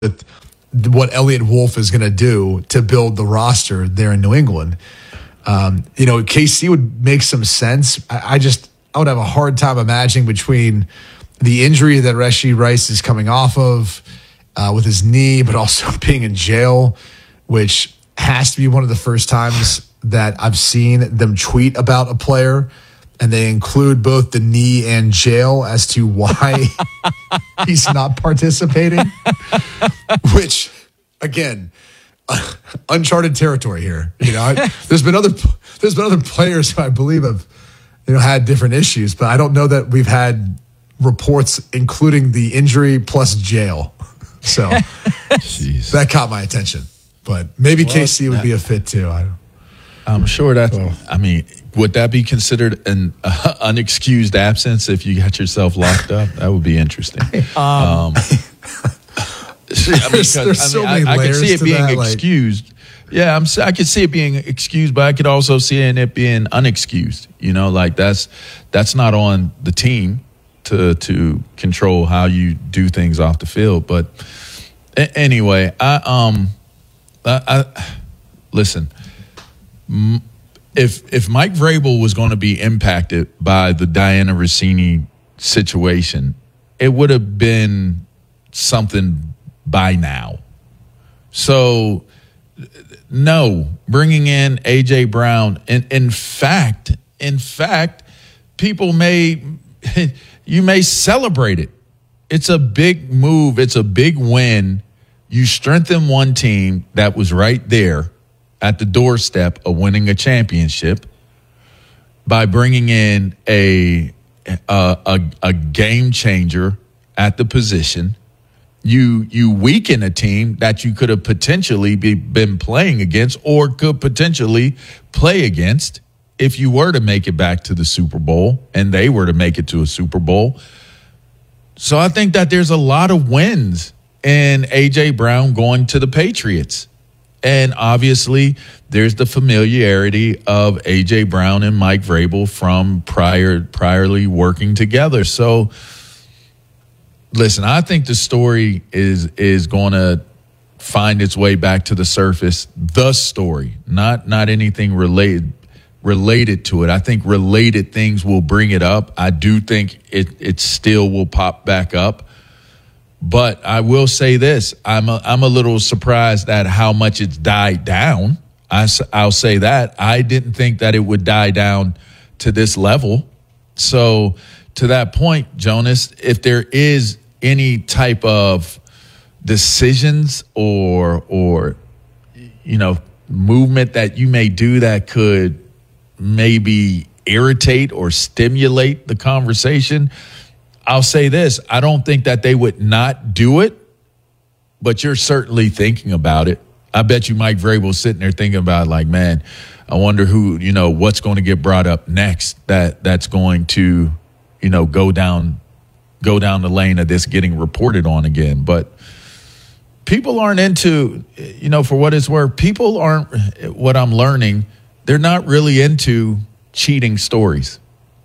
with what Elliott Wolf is going to do to build the roster there in New England. KC would make some sense. I would have a hard time imagining between the injury that Rashee Rice is coming off of with his knee, but also being in jail, which has to be one of the first times that I've seen them tweet about a player, and they include both the knee and jail as to why he's not participating, which, again, uncharted territory here. There's been other players who I believe have had different issues, but I don't know that we've had reports including the injury plus jail. So that caught my attention. But maybe KC would be a fit too. I'm sure that's. I mean, would that be considered an unexcused absence if you got yourself locked up? That would be interesting. I can see it being excused. I could see it being excused, but I could also see it being unexcused. That's not on the team to control how you do things off the field. But anyway, I listen. If Mike Vrabel was going to be impacted by the Diana Rossini situation, it would have been something by now. So, no, bringing in A.J. Brown, in fact, you may celebrate it. It's a big move. It's a big win. You strengthen one team that was right there at the doorstep of winning a championship by bringing in a game changer at the position. You weaken a team that you could have potentially been playing against or could potentially play against if you were to make it back to the Super Bowl and they were to make it to a Super Bowl. So I think that there's a lot of wins in A.J. Brown going to the Patriots. And obviously, there's the familiarity of A.J. Brown and Mike Vrabel from priorly working together. So, listen, I think the story is going to find its way back to the surface. The story, not anything related to it. I think related things will bring it up. I do think it still will pop back up. But I will say this, I'm a little surprised at how much it's died down. I'll say that. I didn't think that it would die down to this level. So to that point, Jonas, if there is any type of decisions or movement that you may do that could maybe irritate or stimulate the conversation, I'll say this. I don't think that they would not do it, but you're certainly thinking about it. I bet you Mike Vrabel's sitting there thinking about, like, man, I wonder what's going to get brought up next that's going to, go down the lane of this getting reported on again. But people aren't into, for what it's worth, people aren't, what I'm learning, they're not really into cheating stories.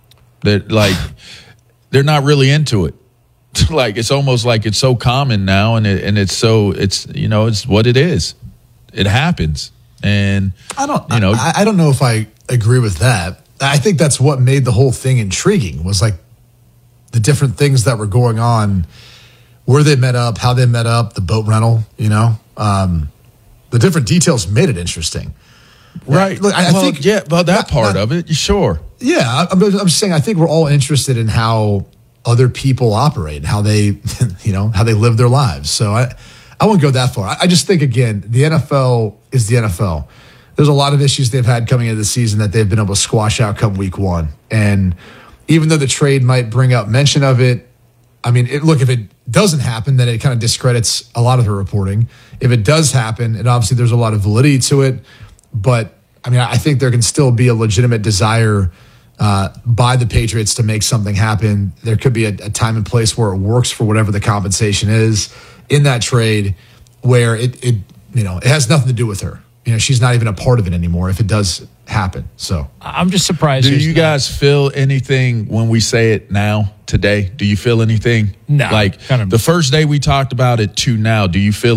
They're not really into it. Like, it's almost like it's so common now, and it's what it is. It happens, and I don't know if I agree with that. I think that's what made the whole thing intriguing, was like the different things that were going on, where they met up, how they met up, the boat rental. The different details made it interesting. Right. Look, I think that part of it, sure. Yeah, I'm saying I think we're all interested in how other people operate, how they, how they live their lives. So I won't go that far. I just think, again, the NFL is the NFL. There's a lot of issues they've had coming into the season that they've been able to squash out come week one. And even though the trade might bring up mention of it, I mean, if it doesn't happen, then it kind of discredits a lot of the reporting. If it does happen, and obviously there's a lot of validity to it, but I mean, I think there can still be a legitimate desire by the Patriots to make something happen. There could be a time and place where it works for whatever the compensation is in that trade, where it has nothing to do with her. She's not even a part of it anymore. If it does happen. So I'm just surprised. Do there's you not- guys feel anything when we say it now, today? Do you feel anything? No, Like kind of- the first day we talked about it to now, do you feel